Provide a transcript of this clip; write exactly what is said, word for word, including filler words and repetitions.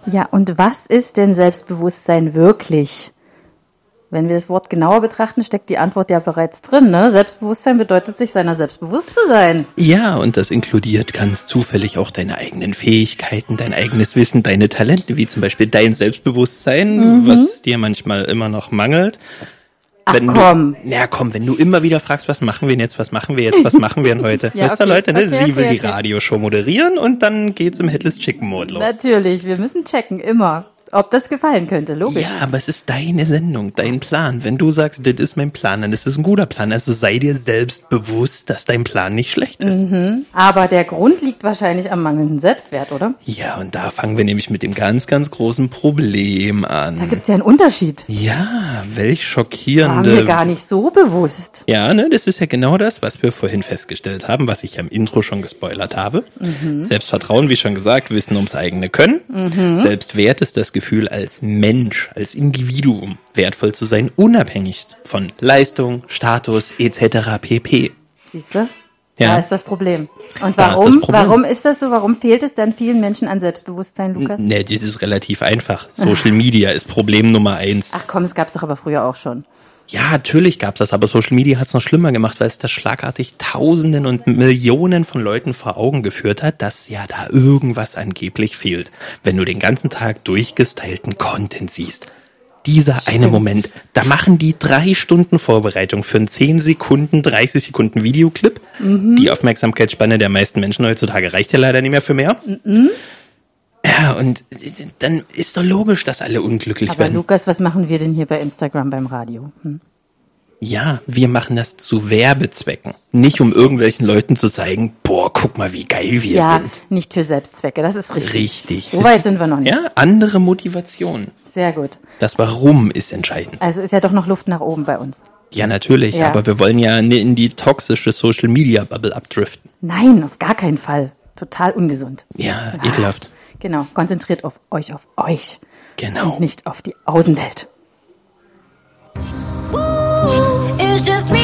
Ja, und was ist denn Selbstbewusstsein wirklich? Wenn wir das Wort genauer betrachten, steckt die Antwort ja bereits drin, ne? Selbstbewusstsein bedeutet, sich seiner selbst bewusst zu sein. Ja, und das inkludiert ganz zufällig auch deine eigenen Fähigkeiten, dein eigenes Wissen, deine Talente, wie zum Beispiel dein Selbstbewusstsein, mhm. was dir manchmal immer noch mangelt. Ach wenn komm. Du, na komm, wenn du immer wieder fragst, was machen wir denn jetzt, was machen wir jetzt, was machen wir denn heute? Ja, Wisst ihr, okay, Leute, ne? okay, Sie okay, will okay. die Radioshow moderieren und dann geht's im Headless Chicken Mode los. Natürlich, wir müssen checken, immer. Ob das gefallen könnte, logisch. Ja, aber es ist deine Sendung, dein Plan. Wenn du sagst, das ist mein Plan, dann ist es ein guter Plan. Also sei dir selbst bewusst, dass dein Plan nicht schlecht ist. Mhm. Aber der Grund liegt wahrscheinlich am mangelnden Selbstwert, oder? Ja, und da fangen wir nämlich mit dem ganz, ganz großen Problem an. Da gibt's ja einen Unterschied. Ja, welch schockierende... War mir gar nicht so bewusst. Ja, ne, das ist ja genau das, was wir vorhin festgestellt haben, was ich am Intro schon gespoilert habe. Mhm. Selbstvertrauen, wie schon gesagt, Wissen ums eigene Können. Mhm. Selbstwert ist das Gefühl, als Mensch, als Individuum wertvoll zu sein, unabhängig von Leistung, Status et cetera pp. Siehst du? Ja. Da ist das Problem. Und Da ist warum, das Problem. warum ist das so? Warum fehlt es dann vielen Menschen an Selbstbewusstsein, Lukas? Ne, das ist relativ einfach. Social Media ist Problem Nummer eins. Ach komm, es gab's doch aber früher auch schon. Ja, natürlich gab's das, aber Social Media hat's noch schlimmer gemacht, weil es das schlagartig Tausenden und Millionen von Leuten vor Augen geführt hat, dass ja da irgendwas angeblich fehlt. Wenn du den ganzen Tag durchgestylten Content siehst. Dieser Stimmt. eine Moment, da machen die drei Stunden Vorbereitung für einen zehn Sekunden, dreißig Sekunden Videoclip. Mhm. Die Aufmerksamkeitsspanne der meisten Menschen heutzutage reicht ja leider nicht mehr für mehr. Mhm. Ja, und dann ist doch logisch, dass alle unglücklich Aber werden. Lukas, was machen wir denn hier bei Instagram beim Radio? Hm? Ja, wir machen das zu Werbezwecken. Nicht um irgendwelchen Leuten zu zeigen, boah, guck mal, wie geil wir ja, sind. nicht für Selbstzwecke, das ist richtig. Richtig. So weit sind wir noch nicht. Ja, andere Motivation. Sehr gut. Das Warum ist entscheidend. Also ist ja doch noch Luft nach oben bei uns. Ja, natürlich, Ja. aber wir wollen ja in die toxische Social-Media-Bubble abdriften. Nein, auf gar keinen Fall. Total ungesund. Ja, ekelhaft. Genau, konzentriert auf euch, auf euch. Genau. Und nicht auf die Außenwelt. It's just me